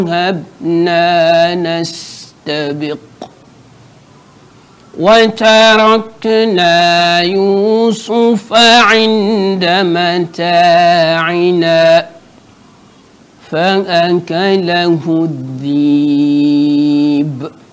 ذهبنا نستبق وتركنا يوسف عند متاعنا فأكله الذئب